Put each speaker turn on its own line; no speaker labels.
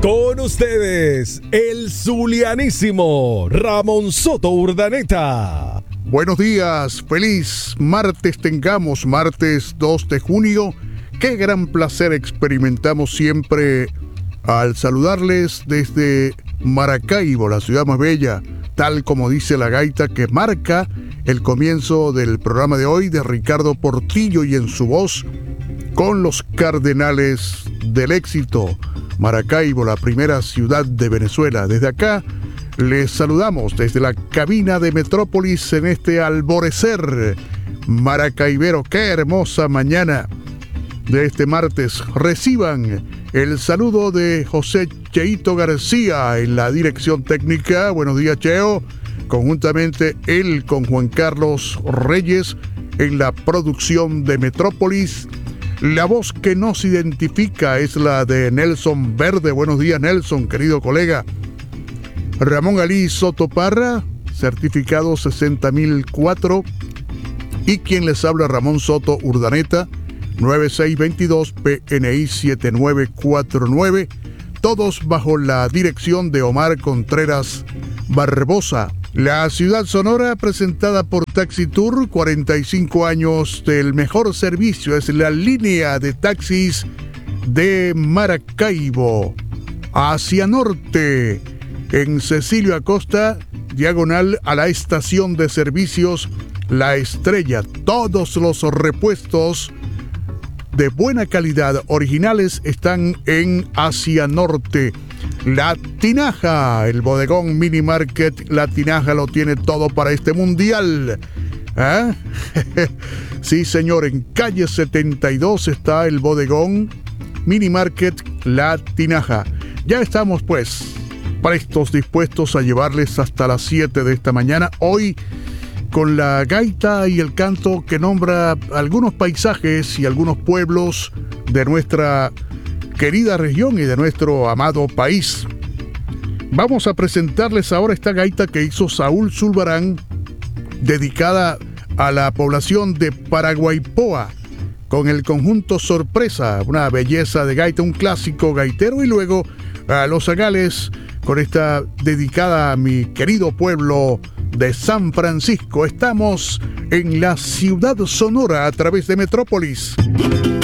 Con ustedes, el zulianísimo Ramón Soto Urdaneta.
Buenos días, feliz martes tengamos, martes 2 de junio. Qué gran placer experimentamos siempre al saludarles desde Maracaibo, la ciudad más bella, tal como dice la gaita que marca el comienzo del programa de hoy de Ricardo Portillo y en su voz con los Cardenales del Éxito. Maracaibo, la primera ciudad de Venezuela. Desde acá les saludamos desde la cabina de Metrópolis en este alborecer maracaibero. Qué hermosa mañana de este martes. Reciban el saludo de José Cheito García en la dirección técnica. Buenos días, Cheo. Conjuntamente él con Juan Carlos Reyes en la producción de Metrópolis. La voz que nos identifica es la de Nelson Verde. Buenos días, Nelson, querido colega. Ramón Alí Soto Parra, certificado 60.004. Y quien les habla, Ramón Soto Urdaneta, 9622 PNI 7949. Todos bajo la dirección de Omar Contreras Barbosa. La ciudad sonora presentada por Taxi Tour, 45 años del mejor servicio, es la línea de taxis de Maracaibo hacia norte, en Cecilio Acosta, diagonal a la estación de servicios La Estrella. Todos los repuestos de buena calidad, originales, están en Hacia Norte. La Tinaja, el bodegón Mini Market La Tinaja lo tiene todo para este mundial. ¿Eh? Sí, señor, en calle 72 está el bodegón Mini Market La Tinaja. Ya estamos, pues, prestos, dispuestos a llevarles hasta las 7 de esta mañana. Hoy, con la gaita y el canto que nombra algunos paisajes y algunos pueblos de nuestra querida región y de nuestro amado país. Vamos a presentarles ahora esta gaita que hizo Saúl Zulbarán, dedicada a la población de Paraguaypoa, con el conjunto Sorpresa, una belleza de gaita, un clásico gaitero, y luego a Los Zagales con esta dedicada a mi querido pueblo de San Francisco. Estamos en la ciudad sonora a través de Metrópolis.